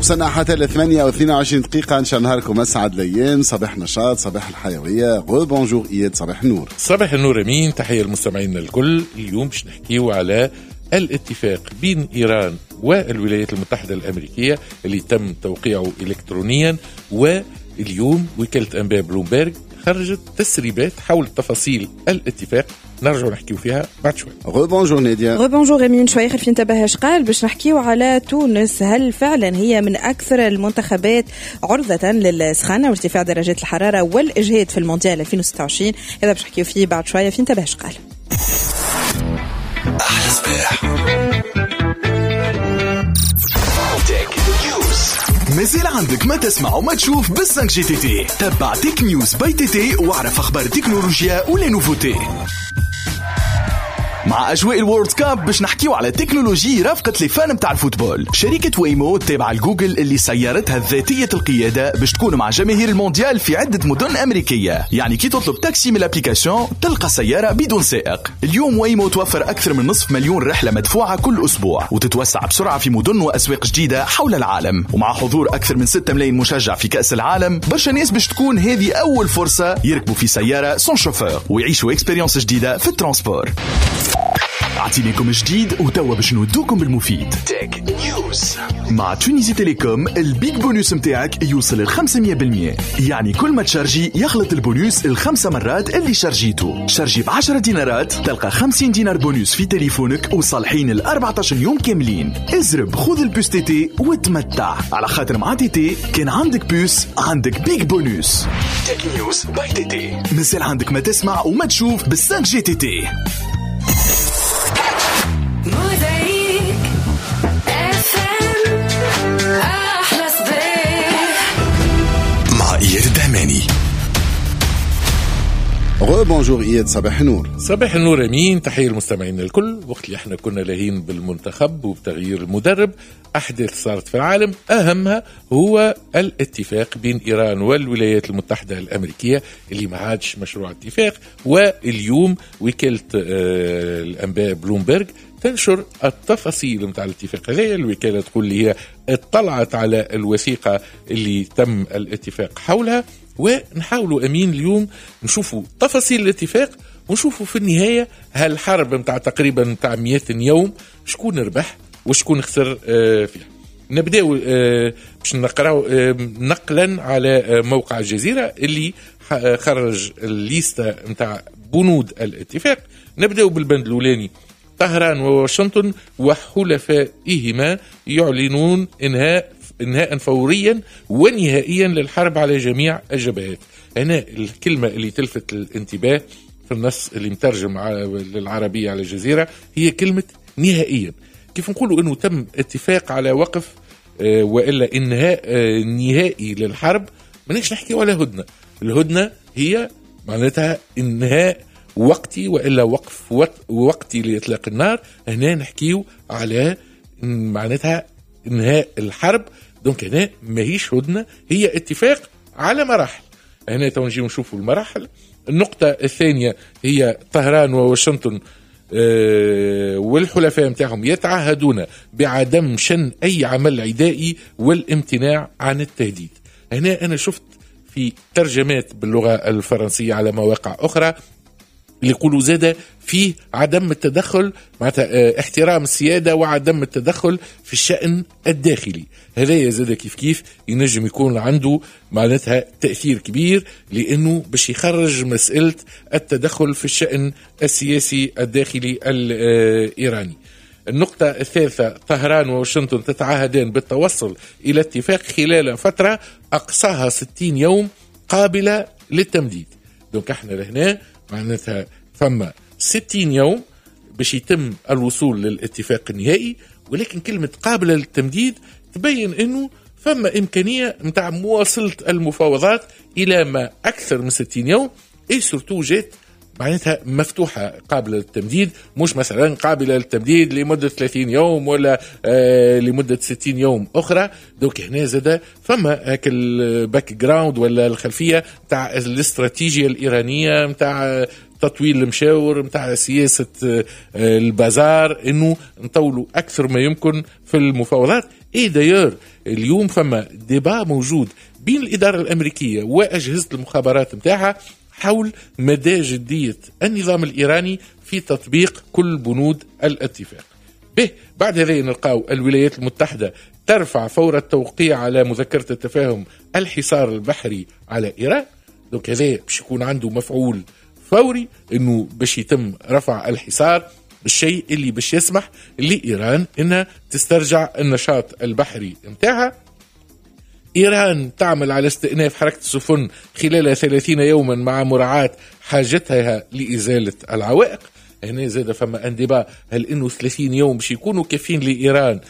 وصلنا حتى 8 و22 دقيقة. إن شاء نهاركم أسعد الأيام، صباح نشاط، صباح الحيوية. بونجور إياد، صباح النور. صباح النور أمين، تحية للمستمعين الكل. اليوم باش نحكيو على الاتفاق بين إيران والولايات المتحدة الأمريكية اللي تم توقيعه إلكترونيا، واليوم وكالة أنباء بلومبرج خرجت تسريبات حول تفاصيل الاتفاق. نرجع نحكيو فيها بعد شوي. بونجور ناديا. بونجور أمين. شوي خلفين تبهش قال باش نحكيو على تونس. هل فعلا هي من أكثر المنتخبات عرضة للسخانة وارتفاع درجات الحرارة والإجهاد في المونديال 2026؟ هذا باش نحكيو فيه بعد شوية. فين تبهش قال أحلى صباح. مازال عندك ما تسمع وما تشوف بالسانك جي تي تي. تبع تيك نيوز باي تي تي واعرف أخبار التكنولوجيا ولا نوفوتي. مع أجواء الوورلد كاب باش نحكيو على تكنولوجي رافقة لي فان متاع الفوتبول. شركة ويمو تابعة لجوجل اللي سيارتها ذاتية القيادة باش تكون مع جماهير المونديال في عدة مدن أمريكية. يعني كي تطلب تاكسي من الابليكاسيون تلقى سيارة بدون سائق. اليوم ويمو توفر أكثر من 500,000 رحلة مدفوعة كل أسبوع، وتتوسع بسرعة في مدن وأسواق جديدة حول العالم. ومع حضور أكثر من 6 ملايين مشجع في كأس العالم، برشا ناس باش تكون هذه أول فرصة يركبوا في سيارة سون شوفور ويعيشوا إكسبيرينس جديدة في الترانسبور. عطينيكم جديد وتوا باش نودوكم بالمفيد. تك نيوز. مع تونيزي تيليكوم البيك بونوس متاعك يوصل 500%. يعني كل ما تشارجي يخلط البونوس 5 مرات اللي شارجيته. شارجي ب10 دينارات تلقى 50 دينار بونوس في تليفونك وصالحين 14 يوم كاملين. ازرب خذ البوس تي تي وتمتع، على خاطر مع تي تي كان عندك بوس عندك بيك بونوس. تك نيوز باي تي تي. مازال عندك ما تسمع وما تشوف بالسانك جي تي تي. إياد الدهماني. بونجور إياد، صباح النور. صباح النور أمين، تحية المستمعين الكل. وقت اللي احنا كنا لاهين بالمنتخب وبتغيير المدرب، أحداث صارت في العالم أهمها هو الاتفاق بين إيران والولايات المتحدة الأمريكية اللي ما عادش مشروع اتفاق. واليوم وكالة الأنباء بلومبرج تنشر التفاصيل متاع الاتفاق هذا. الوكالة تقول لي هي اطلعت على الوثيقة اللي تم الاتفاق حولها، ونحاولوا أمين اليوم نشوفوا تفاصيل الاتفاق ونشوفوا في النهاية هالحرب متاع تقريبا متاع 100 يوم شكون ربح وشكون خسر فيها. نبدأ باش نقرأ نقلا على موقع الجزيرة اللي خرج الليستة متاع بنود الاتفاق. نبدأ بالبند الأولاني: طهران وواشنطن وحلفائهما يعلنون انهاء فوريا ونهائيا للحرب على جميع الجبهات. هنا الكلمة اللي تلفت الانتباه في النص اللي مترجم للعربية على الجزيرة هي كلمة نهائيا. كيف نقولوا انه تم اتفاق على وقف وإلا انهاء نهائي للحرب، ما نحكي نحكي على هدنة. الهدنة هي معناتها انهاء وقتي وإلا وقف وقتي لإطلاق النار. هنا نحكيو على معناتها انهاء الحرب. دونك هنا ماهيش هدنة، هي اتفاق على مراحل. هنا تنجي نشوفوا المراحل. النقطة الثانية هي طهران وواشنطن والحلفاء متاعهم يتعهدون بعدم شن أي عمل عدائي والامتناع عن التهديد. هنا أنا شفت في ترجمات باللغة الفرنسية على مواقع أخرى اللي يقولوا زادة فيه عدم التدخل، معناتها احترام السيادة وعدم التدخل في الشأن الداخلي. هذا يزاد كيف ينجم يكون عنده معناتها تأثير كبير، لأنه باش يخرج مسألة التدخل في الشأن السياسي الداخلي الإيراني. النقطة الثالثة: طهران وواشنطن تتعهدان بالتوصل إلى اتفاق خلال فترة أقصاها 60 يوم قابلة للتمديد. دونك احنا لهنا معناتها فما 60 يوم باش يتم الوصول للاتفاق النهائي، ولكن كلمة قابلة للتمديد تبين انه فما امكانية متاع مواصلة المفاوضات الى ما اكثر من 60 يوم. اي سورتو جات معناتها مفتوحة قابلة للتمديد، مش مثلا قابلة للتمديد لمدة 30 يوم ولا لمدة 60 يوم أخرى. دوك هنا زاد فما هاك الباك جراوند ولا الخلفية تاع الاستراتيجية الإيرانية تاع تطويل المشاور متاع سياسة البازار، انه نطولوا اكثر ما يمكن في المفاوضات. داير اليوم فما ديبا موجود بين الإدارة الأمريكية وأجهزة المخابرات متاعها حول مدى جدية النظام الإيراني في تطبيق كل بنود الاتفاق. بعد هذا نلقاو الولايات المتحدة ترفع فور التوقيع على مذكرة التفاهم الحصار البحري على إيران. دونك هذا باش يكون عنده مفعول فوري، انه باش يتم رفع الحصار، بالشيء اللي باش يسمح لإيران انها تسترجع النشاط البحري متاعها. إيران تعمل على استئناف حركة السفن خلال 30 يوما مع مراعاة حاجتها لإزالة العوائق. هنا زاد فما اندباء هل انه 30 يوم باش يكونوا كافيين لإيران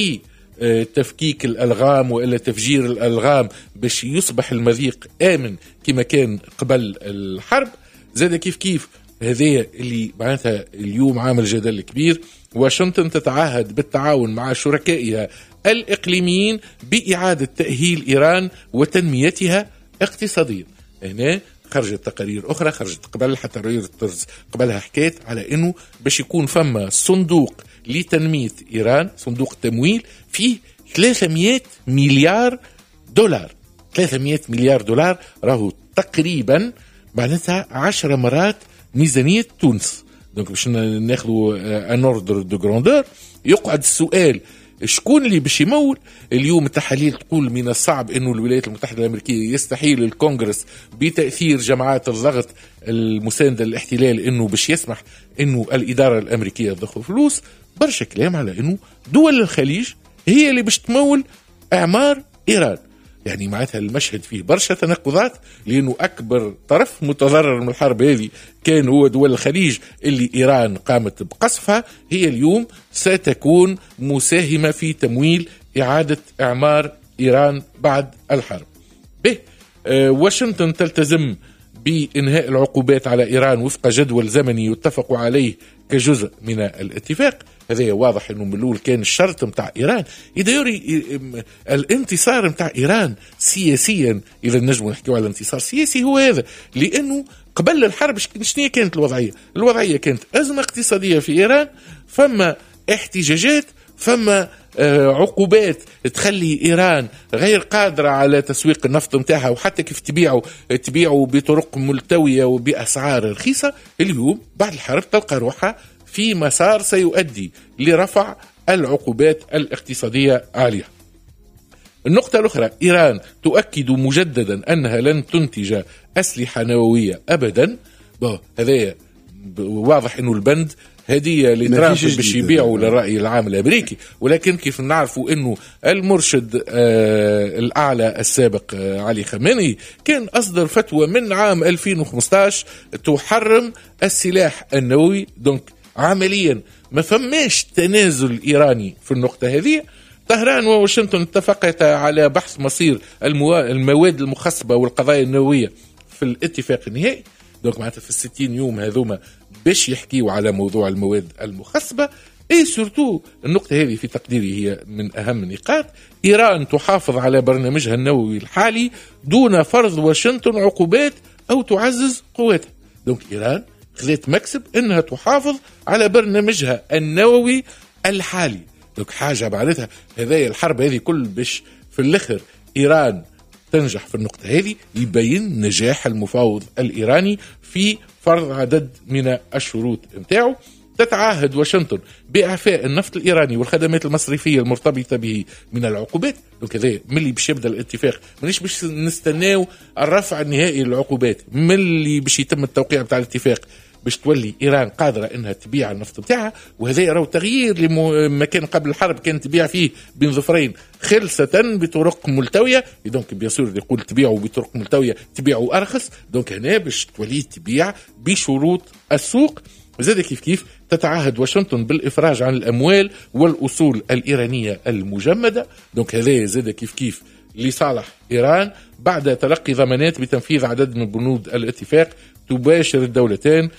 لتفكيك الألغام وإلا تفجير الألغام باش يصبح المضيق آمن كما كان قبل الحرب. زاد كيف هذا اللي معناتها اليوم عامل جدل كبير. واشنطن تتعهد بالتعاون مع شركائها الإقليميين بإعادة تأهيل إيران وتنميتها اقتصاديا. هنا خرجت تقارير أخرى، خرجت قبل حتى رويترز قبلها حكيت على أنه باش يكون فما صندوق لتنمية إيران، صندوق تمويل فيه 300 مليار دولار. 300 مليار دولار راهو تقريبا معناتها 10 مرات ميزانية تونس. دونك باش ناخذوا ان اوردر دو غراندور. يقعد السؤال شكون اللي باش يمول؟ اليوم التحاليل تقول من الصعب انه الولايات المتحدة الامريكية يستحيل الكونغرس بتأثير جماعات الضغط المساندة للاحتلال انه باش يسمح انه الادارة الامريكية تضخ فلوس. برشا كلام على انه دول الخليج هي اللي باش تمول اعمار ايران. يعني معناتها المشهد فيه برشا تناقضات، لأنه أكبر طرف متضرر من الحرب هذه كان هو دول الخليج اللي إيران قامت بقصفها، هي اليوم ستكون مساهمة في تمويل إعادة إعمار إيران بعد الحرب. واشنطن تلتزم بإنهاء العقوبات على إيران وفق جدول زمني يتفق عليه كجزء من الاتفاق. هذا واضح انه من الاول كان الشرط متاع ايران. اذا يوري الانتصار متاع ايران سياسيا، اذا نجم نحكيو على انتصار سياسي هو هذا، لانه قبل الحرب شنو كانت الوضعيه كانت ازمه اقتصاديه في ايران، فما احتجاجات، فما عقوبات تخلي إيران غير قادرة على تسويق النفط متاعها، وحتى كيف تبيعه بطرق ملتوية وبأسعار رخيصة. اليوم بعد الحرب تلقى روحها في مسار سيؤدي لرفع العقوبات الاقتصادية عليها. النقطة الأخرى، إيران تؤكد مجددا أنها لن تنتج أسلحة نووية أبدا. هذا واضح أنه البند هدية لترامب باش يبيعوا للرأي العام الأمريكي، ولكن كيف نعرفوا أنه المرشد الأعلى السابق علي خامنئي كان أصدر فتوى من عام 2015 تحرم السلاح النووي. دونك عمليا ما فماش تنازل إيراني في النقطة هذه. طهران وواشنطن اتفقتا على بحث مصير المواد المخصبة والقضايا النووية في الاتفاق النهائي. دونك معناتها في 60 يوم هذوما باش يحكيوا على موضوع المواد المخصبة. سورتو النقطة هذه في تقديري هي من أهم النقاط. إيران تحافظ على برنامجها النووي الحالي دون فرض واشنطن عقوبات أو تعزز قواتها. دونك إيران خذت مكسب إنها تحافظ على برنامجها النووي الحالي. دونك حاجة معناتها هذه الحرب هذه كل باش في الآخر إيران تنجح في النقطة هذه، يبين نجاح المفاوض الإيراني في فرض عدد من الشروط متاعه. تتعهد واشنطن بإعفاء النفط الإيراني والخدمات المصرفية المرتبطة به من العقوبات. وكذا ملي باش يبدأ الاتفاق مانيش باش نستناو الرفع النهائي للعقوبات، ملي باش يتم التوقيع بتاع الاتفاق باش تولي إيران قادرة إنها تبيع النفط بتاعها. وهذا يرى تغيير لما كان قبل الحرب كانت تبيع فيه بين ظفرين خلصة بطرق ملتوية. دونك بيصير يقول تبيعوا بطرق ملتوية تبيعوا أرخص. دونك هنا باش تولي تبيع بشروط السوق. وزاد كيف تتعهد واشنطن بالإفراج عن الأموال والأصول الإيرانية المجمدة. دونك هذا زاد كيف لصالح إيران بعد تلقي ضمانات بتنفيذ عدد من بنود الاتفاق. تباشر الدولتان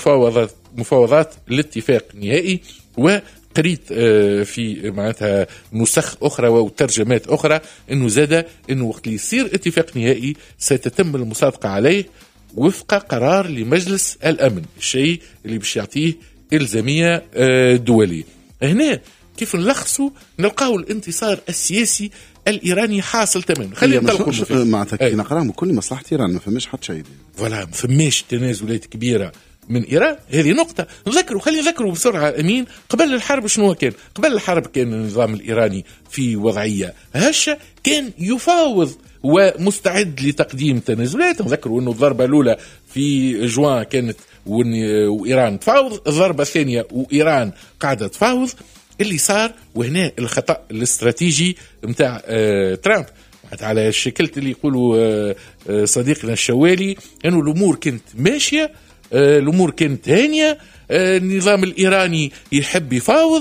مفاوضات الاتفاق النهائي. وقريت في معناتها نسخ أخرى وترجمات أخرى إنه زاد إنه وقت اللي يصير اتفاق نهائي ستتم المصادقة عليه وفق قرار لمجلس الأمن، الشيء اللي باش يعطيه إلزامية دولية. هنا كيف نلخصوا نلقاو الانتصار السياسي الإيراني حاصل تماما. خلينا نطلقوا معناتها كي نقراهم كل مصلحة إيران، ما فماش حتى شيء. فوالا ما فماش تنازلات كبيرة من إيران، هذه نقطة نذكروا. خلينا نذكروا بسرعة أمين، قبل الحرب شنو كان؟ قبل الحرب كان النظام الإيراني في وضعية هشة، كان يفاوض ومستعد لتقديم تنازلات. نذكروا أنه الضربة الأولى في جوان كانت وإيران تفاوض، الضربة الثانية وإيران قاعدة تفاوض. اللي صار وهنا الخطأ الاستراتيجي متاع ترامب على الشكل اللي يقولوا صديقنا الشوالي، أنه الأمور كانت ماشية، الأمور كانت هانية، النظام الإيراني يحب يفاوض،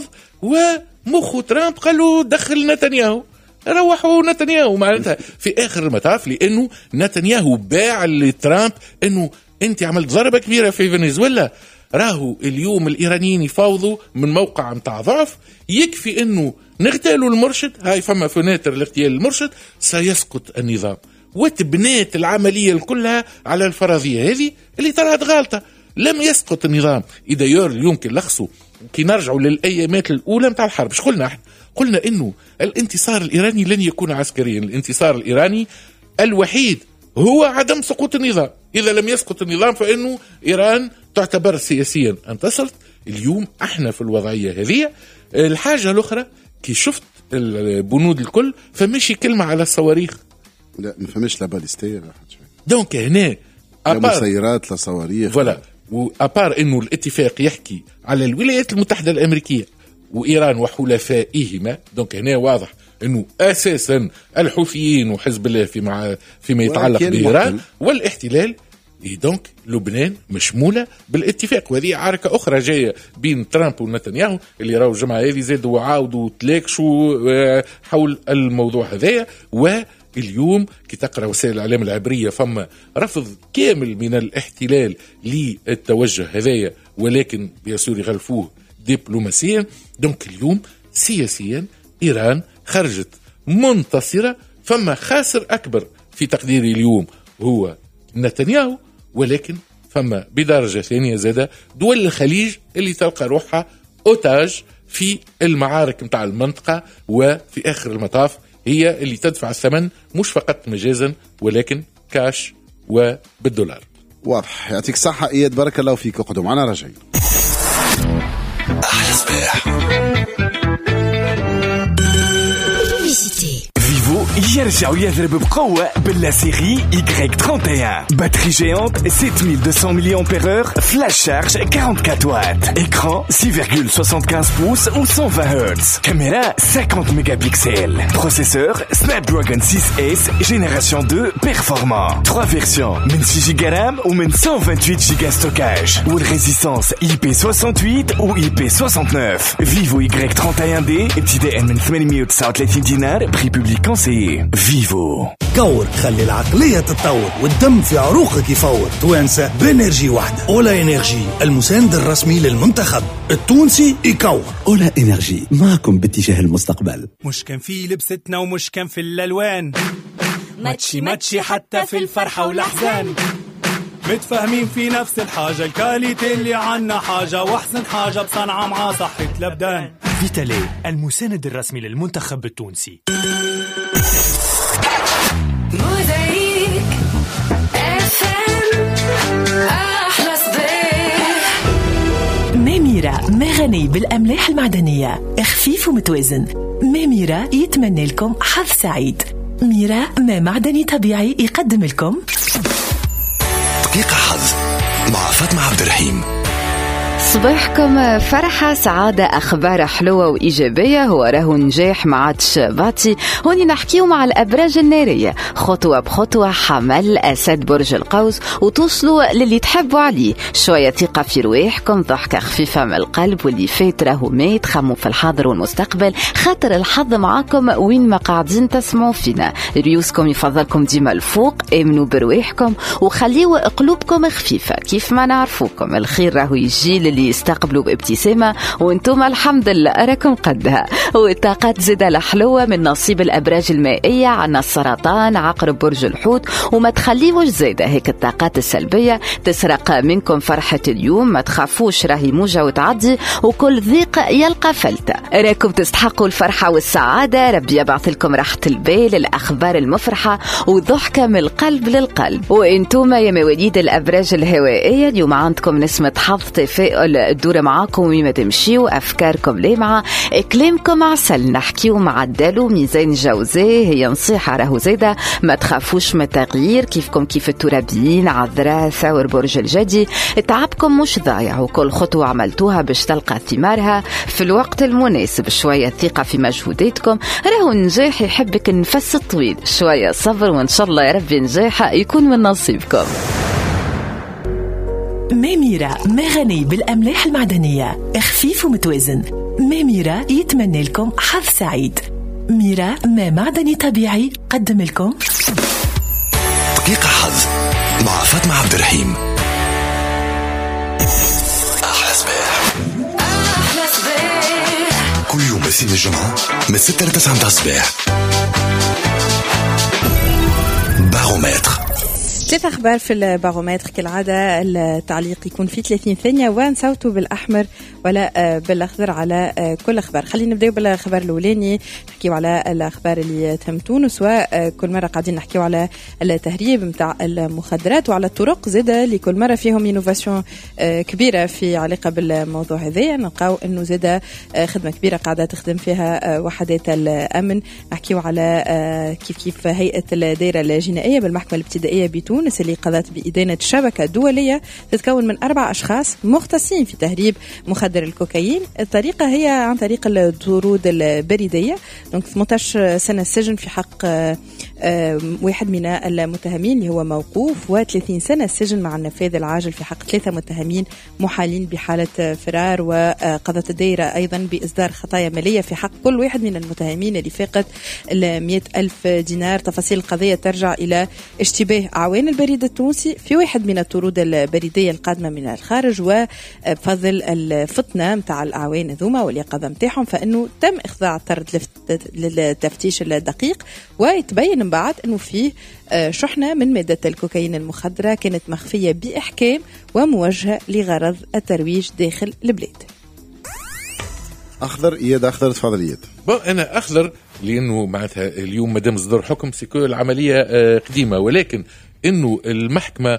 ومخو ترامب قال له دخل نتنياهو، روحوا نتنياهو. معناتها في آخر المطاف لأنه نتنياهو باع لترامب أنه أنت عملت ضربة كبيرة في فنزويلا، راهو اليوم الإيرانيين يفاوضوا من موقع متاع ضعف، يكفي أنه نغتالوا المرشد، هاي فما فناتر لاغتيال المرشد سيسقط النظام. وتبنات العملية كلها على الفرضية هذه اللي طلعت غالطة، لم يسقط النظام. إذا يمكن لخصوا كي نرجعوا للأيامات الأولى متاع الحرب، مش قلنا احنا؟ قلنا إنه الانتصار الإيراني لن يكون عسكريا، الانتصار الإيراني الوحيد هو عدم سقوط النظام. إذا لم يسقط النظام فإنه إيران تعتبر سياسيا انتصرت. اليوم احنا في الوضعية هذه. الحاجة الأخرى كي شفت البنود الكل فمشي كلمة على الصواريخ، لا ما فماش لا باليستية لا حاجة. دونك هنا لا مسيرات لا صواريخ. فوالا، وأبار إنه الاتفاق يحكي على الولايات المتحدة الأمريكية وإيران وحلفائهما. دونك هنا واضح إنه أساسا الحوثيين وحزب الله فيما يتعلق بإيران والاحتلال. دونك لبنان مشمولة بالاتفاق، وهذه عركة أخرى جاية بين ترامب ونتنياهو اللي راهو الجماعة هذه زادوا وعاودوا تلاكشوا حول الموضوع هذايا. واليوم كي تقرأ وسائل الإعلام العبرية فما رفض كامل من الاحتلال للتوجه هذايا، ولكن بيسور يغلفوه دبلوماسيا. دونك اليوم سياسيا إيران خرجت منتصرة. فما خاسر أكبر في تقديري اليوم هو نتنياهو، ولكن فما بدرجة ثانية زادة دول الخليج اللي تلقى روحها أوتاج في المعارك متاع المنطقة، وفي آخر المطاف هي اللي تدفع الثمن مش فقط مجازا ولكن كاش وبالدولار. واضح. يعطيك الصحة إياد، بارك الله فيك. اقعدوا معنا راجعين. أحلى صباح. فيفو يرجع يضرب بقوة باللاسيغي Y31. Batterie géante 7200 mAh, flash charge 44 watts. Écran 6,75 pouces ou 120 Hz. Caméra 50 mégapixels. Processeur Snapdragon 6S génération 2 performant. 3 versions من 6 GB RAM ou من 128 GB stockage. Ou résistance IP68 ou IP69. Vivo Y31D ابتداء من 839 دينار. Prix public conseillé. فيفو. كور خلي العقلية تتطور والدم في عروقك يفور. توانسة بانرجي واحدة. أولا إنرجي المساند الرسمي للمنتخب التونسي يكور. أولا إنرجي معكم باتجاه المستقبل. مش كان في لبستنا ومش كان في الألوان، ماتشي ماتشي حتى في الفرحة والأحزان، متفاهمين في نفس الحاجة، الكاليتي اللي عنا حاجة وأحسن حاجة بصنعة مع صحة الأبدان. فيتالي المساند الرسمي للمنتخب التونسي. موزايك FM أحلى صباح. ميميرا ما غني بالأملاح المعدنية، خفيف ومتوازن. ميميرا يتمنى لكم حظ سعيد. ميرا ما معدني طبيعي يقدم لكم دقيقة حظ مع فاطمة عبد الرحيم. صباحكم فرحة سعادة أخبار حلوة وإيجابية. هو راهو نجاح ما عادش باطي. هوني نحكيو مع الأبراج النارية خطوة بخطوة، حمل أسد برج القوس، وتوصلوا للي تحبوا عليه. شوية ثقة في رواحكم، ضحكة خفيفة من القلب، واللي فات راهو مات. خموا في الحاضر والمستقبل، خاطر الحظ معاكم وين ما قاعدين تسمعوا فينا. ريوسكم يفضلكم ديما الفوق، امنوا برواحكم وخليوا قلوبكم خفيفة. كيف ما نعرفوكم الخير راهو يجي للي اللي يستقبلوا بابتسامة، وانتم الحمد لله راكم قدها. والطاقات زادة الحلوة من نصيب الأبراج المائية، عنا السرطان، عقرب، برج الحوت، وما تخليوش زادة هيك الطاقات السلبية تسرق منكم فرحة اليوم. ما تخافوش، راهي موجة وتعدي، وكل ضيق يلقى فلتة. راكم تستحقوا الفرحة والسعادة، ربي يبعث لكم راحة البال، الأخبار المفرحة وضحكة من القلب للقلب. وانتم يا مواليد الأبراج الهوائية اليوم عندكم نسمة حظ، تفاؤل الدور معاكم وما تمشيوا، أفكاركم لامعة، كلامكم عسل. نحكيو مع الدلو، ميزان جوزاء، هي نصيحة راهو زايدة، ما تخافوش من التغيير، كيفكم كيف الترابيين، عذراء، ثور، برج الجدي. تعبكم مش ضايع، وكل خطوة عملتوها باش تلقى ثمارها في الوقت المناسب. شوية ثقة في مجهوداتكم، راهو النجاح يحبك النفس الطويل، شوية صبر، وإن شاء الله يا ربي نجاح يكون من نصيبكم. ميميرا مغني بالأملاح المعدنية، خفيف ومتوازن. ميميرا يتمنى لكم حظ سعيد. ميرا ما معدني طبيعي قدم لكم دقيقة حظ مع فاطمة عبد الرحيم. أحلى صباح، أحلى صباح، كل يوم اثنين الجمعة من 6 ل 9 متاع الصباح. بارومتر، 3 أخبار في البارومتر كالعادة. التعليق يكون في 30 ثانية ونصوتوا بالأحمر ولا بالأخضر على كل أخبار. خلينا نبدأ بالخبر الأولاني، نحكيو على الأخبار اللي تهم تونس، وكل مرة قاعدين نحكيو على التهريب متاع المخدرات وعلى الطرق زادة لكل مرة فيهم إنوفاسيون كبيرة في علاقة بالموضوع هذا. نلقاو إنه زادة خدمة كبيرة قاعدة تخدم فيها وحدات الأمن. نحكيو على كيف هيئة الدائرة الجنائية بالمحكمة الابتدائية بتونس اللي قضت بإدانة شبكة دولية تتكون من 4 أشخاص مختصين في تهريب مخدر الكوكايين. الطريقة هي عن طريق الطرود البريدية. دونك 18 سنة السجن في حق واحد من المتهمين اللي هو موقوف، و30 سنة السجن مع النفاذ العاجل في حق 3 متهمين محالين بحالة فرار. وقضت الدائرة أيضا بإصدار خطايا مالية في حق كل واحد من المتهمين اللي فاقت 100,000 دينار. تفاصيل القضية ترجع إلى اشتباه أعوان البريد التونسي في واحد من الطرود البريدية القادمة من الخارج، وبفضل الفطنة متاع الأعوان ذوما واليقظة متاعهم فإنه تم إخضاع الطرد للتفتيش الدقيق، ويتبين من بعد أنه فيه شحنة من مادة الكوكايين المخدرة كانت مخفية بإحكام وموجهة لغرض الترويج داخل البلاد. أخضر إياد، أخضر تفضل إياد. أنا أخضر لأنه معناتها اليوم مدام صدر حكم سيكون العملية قديمة، ولكن إنه المحكمة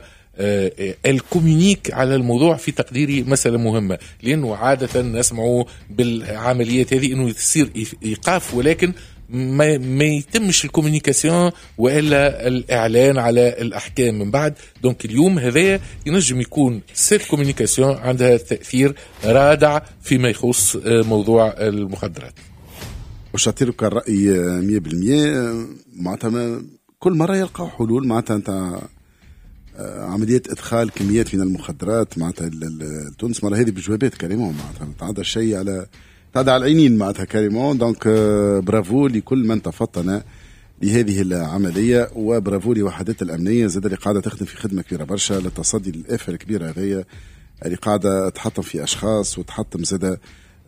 الكومينيك على الموضوع في تقديري مسألة مهمة، لأنه عادة نسمعوا بالعمليات هذه إنه يصير إيقاف ولكن ما يتمش الكومينيكاسيون وإلا الإعلان على الأحكام من بعد. دونك اليوم هذا ينجم يكون سيت كومينيكاسيون عندها تأثير رادع فيما يخص موضوع المخدرات. وشاطرك الرأي 100%. معناتها كل مرة يلقى حلول. معناتها أنت عملية إدخال كميات من المخدرات معناتها تونس مرة هذه بجوابات كريمون، معناتها تعدى الشيء على العينين معناتها كريمون. دونك برافو لكل من تفطن لهذه العملية، وبرافو لوحدات الأمنية زاد اللي قاعدة تخدم في خدمة كبيرة برشا للتصدي للآفة الكبيرة هذه اللي قاعدة تحطم في أشخاص وتحطم زاد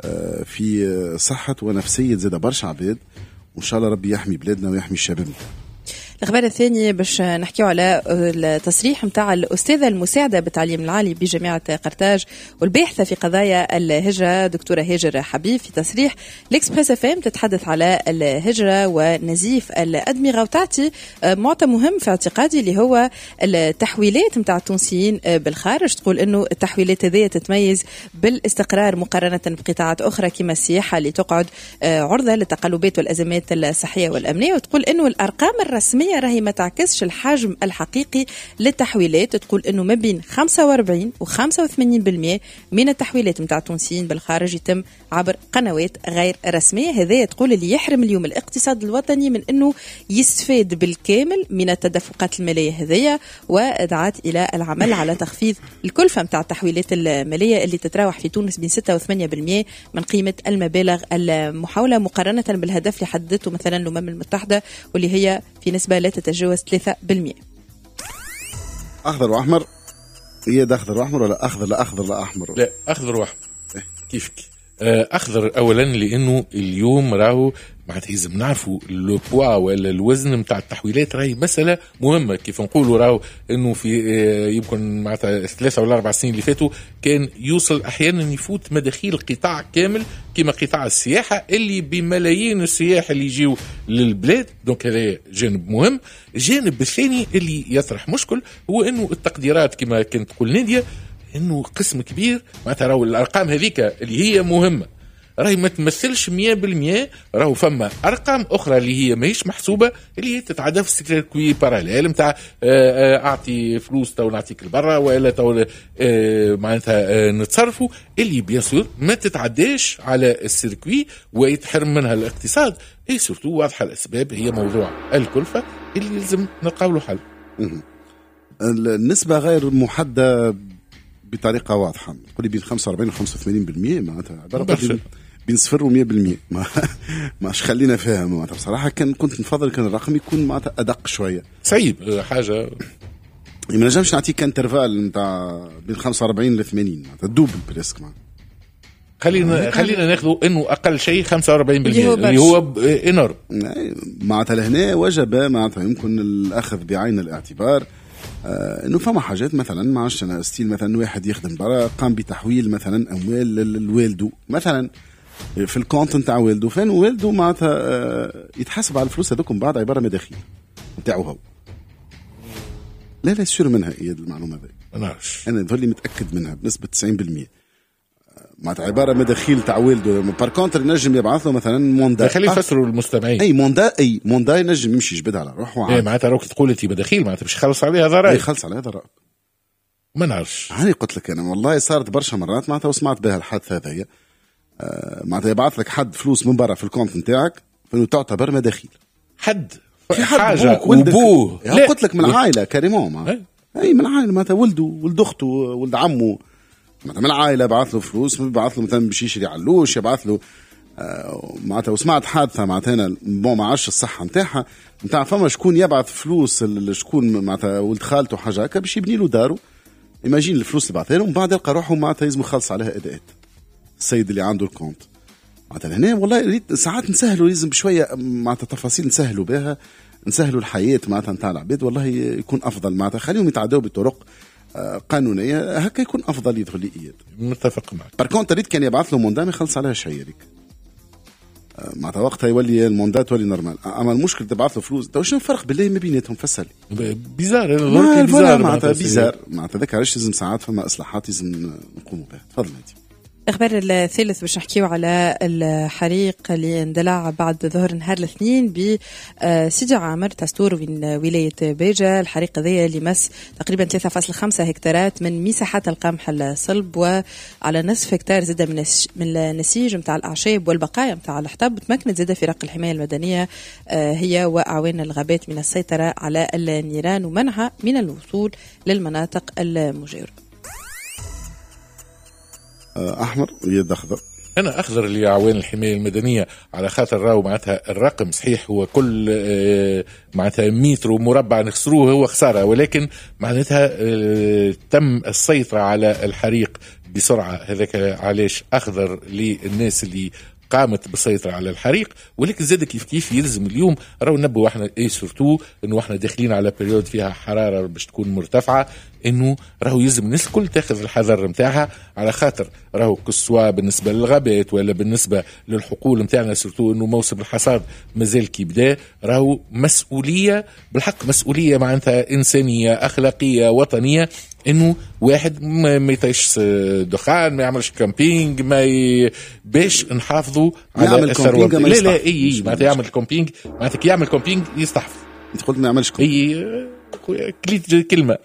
في صحة ونفسية زاد برشا عباد. وإن شاء الله ربي يحمي بلادنا ويحمي الشباب. الأخبار الثانية باش نحكيو على التصريح متاع الأستاذة المساعدة بالتعليم العالي بجامعة قرطاج والباحثة في قضايا الهجرة دكتورة هاجر حبيب. في تصريح الإكسبريس FM تتحدث على الهجرة ونزيف الأدمغة، وتعطي معطى مهم في اعتقادي اللي هو التحويلات متاع التونسيين بالخارج. تقول إنه التحويلات هذه تتميز بالاستقرار مقارنة بقطاعات أخرى كما السياحة اللي تقعد عرضة للتقلبات والأزمات الصحية والأمنية. وتقول إنه الأرقام الرسمية راهي ما تعكسش الحجم الحقيقي للتحويلات. تقول انه ما بين 45 و 85% من التحويلات متاع التونسيين بالخارج يتم عبر قنوات غير رسميه. هذا تقول اللي يحرم اليوم الاقتصاد الوطني من انه يستفاد بالكامل من التدفقات الماليه هذه، ودعت الى العمل على تخفيض الكلفه متاع التحويلات الماليه اللي تتراوح في تونس بين 6 و 8% من قيمه المبالغ المحوله مقارنه بالهدف اللي حددته مثلا الامم المتحده واللي هي في نسبة لا تتجاوز 3%. أخضر وأحمر هي اخضر واحمر ولا اخضر لا اخضر لا احمر؟ لا اخضر واحمر. كيفك؟ اخضر اولا لانه اليوم راهو معناتها لازم نعرفوا لو بوا ولا الوزن نتاع التحويلات راهي مساله مهمه. كيف نقولوا راهو انه في يمكن معناتها 3 ولا 4 سنين اللي فاتوا كان يوصل احيانا يفوت مداخيل قطاع كامل كما قطاع السياحه اللي بملايين السياح اللي يجيو للبلاد. دونك هذا جانب مهم. الجانب الثاني اللي يطرح مشكل هو انه التقديرات كما كانت تقول ناديه انه قسم كبير معناتها راهو الارقام هذيك اللي هي مهمه راهي ما تمثلش 100%. راهو فما ارقام اخرى اللي هي ماهيش محسوبه اللي هي تتعدى في السيركوي باراليل نتاع اعطي فلوس تو نعطيك لبرا ولا تو معناتها نتصرفوا اللي بيان ما تتعداش على السيركوي ويتحرم منها الاقتصاد. اي سورتو واضحه الاسباب هي موضوع الكلفه اللي لازم نلقاو له حل. النسبه غير محدده بطريقه واضحه. قولي بين 45 و 85% معناتها عباره بين 0 و 100%. ماش خلينا فيها معناتها بصراحه كنت نفضل كان الرقم يكون معناتها ادق شويه. صعيب حاجه ما نجمش نعطيك انترفال نتاع بين 45 ل 80 معناتها دوبل بريسك. خلينا ناخذوا انه اقل شيء 45% اللي هو انور معناتها لهنا وجب معناتها يمكن الاخذ بعين الاعتبار انه فما حاجات مثلا ما عادش انا ستيل مثلا واحد يخدم برا قام بتحويل مثلا اموال لوالده مثلا في الكونت نتاع والده فين والده معناتها يتحاسب على الفلوس هذوكم بعد عباره مداخيل نتاعو هو. لا سير منها هي المعلومه هذه ما نعرفش انا ظلي متاكد منها بنسبه 90% معناتها عباره مداخيل تاع والده. بار كونتر ينجم يبعث له مثلا موندا. خليه يفسروا المستمعين. اي موندا ينجم يمشي يجبدها على روحه. معناتها روك تقول انت مداخيل معناتها باش يخلص عليها ضرائب. يخلص عليها ضرائب ما نعرفش. هاني قلت لك انا والله صارت برشا مرات معناتها وسمعت بها الحادثه هذيا. معناتها يبعث لك حد فلوس من برا في الكونت نتاعك فانه تعتبر مداخيل. حد في حاجه وابوه قلت لك من العائله كريمون اي من العائله معناتها ولد اخته ولد عمه من العائله بعث له فلوس بعث له مثلا باش يشري علوش يبعث له معناتها. وسمعت حادثه معناتها انا ما عرفش الصحه نتاعها نتاع فما شكون يبعث فلوس شكون معناتها ولد خالته حاجه هكا باش يبني له داره. ايماجين الفلوس اللي بعثها له ومن بعد يلقى روحه معناتها لازم يخلص عليها اداءات السيد اللي عنده الكونت معناتها. هنا والله ساعات نسهلوا لازم بشويه معناتها تفاصيل نسهلوا بها نسهلوا الحياه معناتها نتاع العباد والله يكون افضل معناتها. خليهم يتعدوا بطرق قانونيه هكا يكون افضل يدخل لي اياد. متفق معك. باركونت ريت كان يبعث له موندام يخلص عليها شيء هذيك معناتها وقتها يولي الموندات تولي نورمال. اما المشكل تبعث له فلوس تو شنو الفرق بالله ما بيناتهم فسر لي بيزار معناتها بيزار معناتها ذاك علاش لازم ساعات فما اصلاحات لازم نقوموا بها. تفضل انت. الخبر الثالث باش نحكيو على الحريق اللي اندلع بعد ظهر نهار الاثنين بسيدي عامر تستور من ولاية بيجا. الحريق هذا اللي مس تقريبا 3.5 هكتارات من مساحات القمح الصلب وعلى نصف هكتار زاد من النسيج متاع الأعشاب والبقايا متاع الحطب. تمكنت زاد فرق الحماية المدنية هي وأعوان الغابات من السيطرة على النيران ومنعها من الوصول للمناطق المجاورة. احمر يد اخضر. انا اخضر لاعوان الحمايه المدنيه على خاطر راهو معناتها الرقم صحيح هو كل معناتها متر مربع نخسروه هو خساره ولكن معناتها تم السيطره على الحريق بسرعه. هذاك علاش اخضر للناس اللي قامت بالسيطرة على الحريق. ولكن زاد كيف يلزم اليوم راهو نبوا احنا سورتو انه احنا داخلين على بريود فيها حرارة باش تكون مرتفعة انه راهو يلزم الناس الكل تاخذ الحذر نتاعها على خاطر راهو كسوا بالنسبة للغابات ولا بالنسبة للحقول نتاعنا سورتو انه موسم الحصاد مازال كي بدا. راهو مسؤولية بالحق مسؤولية معناتها انسانية اخلاقية وطنية انه واحد ما يطيش دخان ما يعملش كامبينج باش نحافظوا على الثروه. لا اي معناتها يعمل كامبينج معناتها كي يعمل كامبينج يستحفظ. انت قلت ما يعملش كامبينج كليت كلمه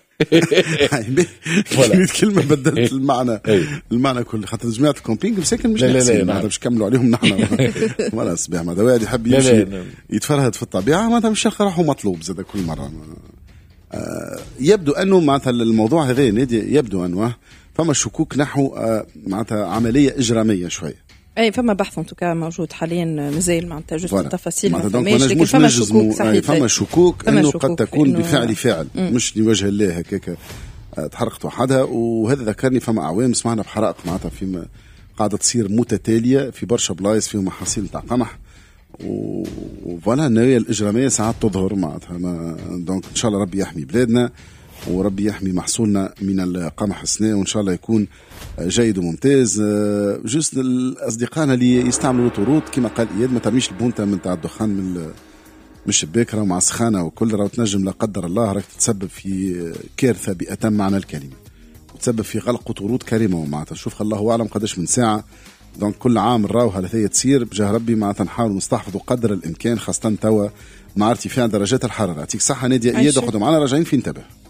كلمه كلمه بدلت المعنى كله خاطر جماعه الكامبينج مساكن مش باش نكملوا عليهم نحن ولا صباح ما واحد يحب يمشي يتفرهد في الطبيعه معناتها مش راحوا مطلوب زاد كل مره. يبدو أنه معناتها الموضوع هذا نادي يبدو أنه فما شكوك نحو معناتها عملية إجرامية شوية. أي فما بحث انتوكا موجود حاليا مازال معناتها جزء التفاصيل ما فماش لكن فما شكوك صحيح فما شكوك أنه قد تكون بفعل فاعل مش لوجه الله هكاك تحرقت وحدها. وهذا ذكرني فما أعوام سمعنا بحرائق معناتها في قاعدة تصير متتالية في برشا بلايص فيهم محاصيل نتاع قمح، وفوالا النوايا الإجرامية ساعات تظهر معناتها. دونك إن شاء الله ربي يحمي بلادنا وربي يحمي محصولنا من القمح السنة، وإن شاء الله يكون جيد وممتاز. جست الأصدقائنا اللي يستعملوا الطرود كما قال إياد، ما ترميش البونتا من تاع الدخان من الشباك، راه مع سخانة وكل راه تنجم لا قدر الله راك تتسبب في كارثة بأتم معنى الكلمة، وتسبب في غلق طرود كريمة. ومعناتها شوف الله أعلم قداش من ساعة. دونك كل عام راو هذه تصير بجاه ربي معناتها نحاول نستحفظوا قدر الإمكان، خاصة توا مع ارتفاع درجات الحرارة. يعطيك صحة نادية إياد، اخذوا معنا راجعين في انتبه.